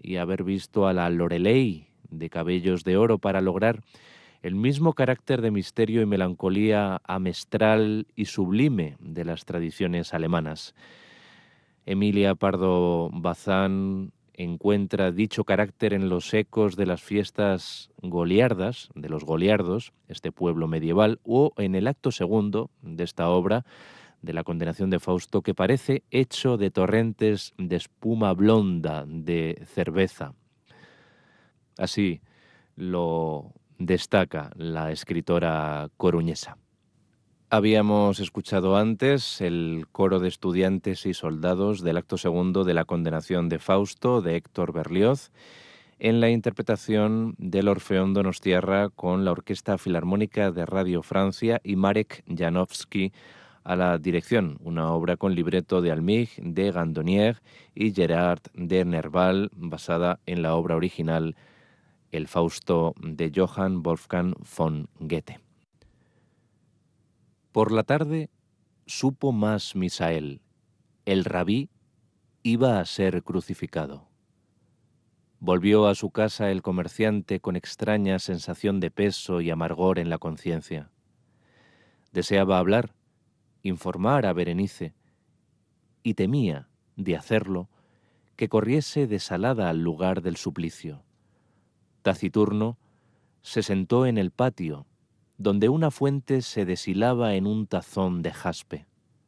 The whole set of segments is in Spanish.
y haber visto a la Loreley de cabellos de oro para lograr el mismo carácter de misterio y melancolía amestral y sublime de las tradiciones alemanas. Emilia Pardo Bazán encuentra dicho carácter en los ecos de las fiestas goliardas, de los goliardos, este pueblo medieval, o en el acto segundo de esta obra, de la condenación de Fausto, que parece hecho de torrentes de espuma blonda de cerveza. Así lo destaca la escritora coruñesa. Habíamos escuchado antes el coro de estudiantes y soldados del acto segundo de la condenación de Fausto, de Héctor Berlioz, en la interpretación del Orfeón Donostiarra con la Orquesta Filarmónica de Radio Francia y Marek Janowski a la dirección, una obra con libreto de Almig, de Gandonier y Gerard de Nerval, basada en la obra original El Fausto de Johann Wolfgang von Goethe. Por la tarde supo más Misael. El rabí iba a ser crucificado. Volvió a su casa el comerciante con extraña sensación de peso y amargor en la conciencia. Deseaba hablar, informar a Berenice, y temía, de hacerlo, que corriese desalada al lugar del suplicio. Taciturno, se sentó en el patio, donde una fuente se deshilaba en un tazón de jaspe.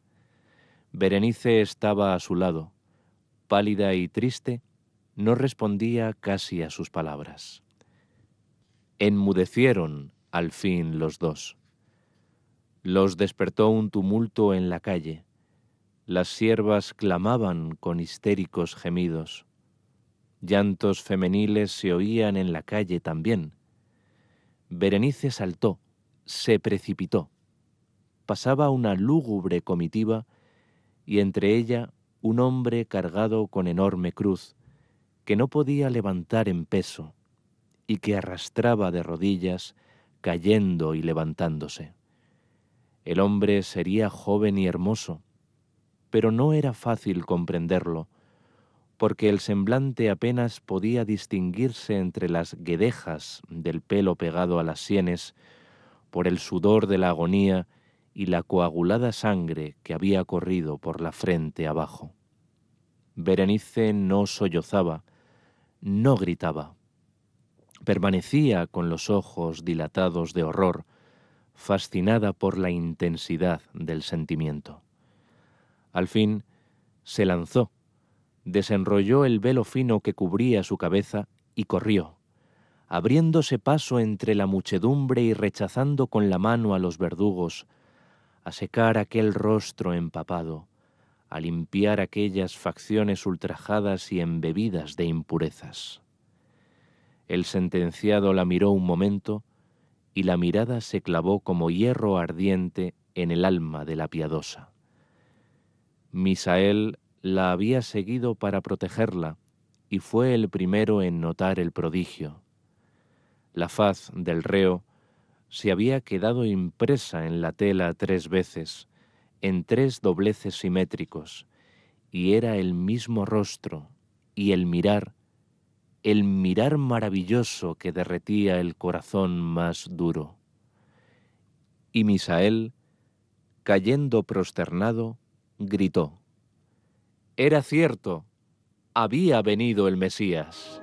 Berenice estaba a su lado, pálida y triste, no respondía casi a sus palabras. Enmudecieron al fin los dos. Los despertó un tumulto en la calle. Las siervas clamaban con histéricos gemidos. Llantos femeniles se oían en la calle también. Berenice saltó, se precipitó. Pasaba una lúgubre comitiva y entre ella un hombre cargado con enorme cruz, que no podía levantar en peso y que arrastraba de rodillas, cayendo y levantándose. El hombre sería joven y hermoso, pero no era fácil comprenderlo, porque el semblante apenas podía distinguirse entre las guedejas del pelo pegado a las sienes, por el sudor de la agonía y la coagulada sangre que había corrido por la frente abajo. Berenice no sollozaba, no gritaba. Permanecía con los ojos dilatados de horror, fascinada por la intensidad del sentimiento. Al fin se lanzó, desenrolló el velo fino que cubría su cabeza y corrió, abriéndose paso entre la muchedumbre y rechazando con la mano a los verdugos, a secar aquel rostro empapado, a limpiar aquellas facciones ultrajadas y embebidas de impurezas. El sentenciado la miró un momento y la mirada se clavó como hierro ardiente en el alma de la piadosa. Misael la había seguido para protegerla y fue el primero en notar el prodigio. La faz del reo se había quedado impresa en la tela 3 veces, en 3 dobleces simétricos, y era el mismo rostro, y el mirar maravilloso que derretía el corazón más duro. Y Misael, cayendo prosternado, gritó: «Era cierto, había venido el Mesías».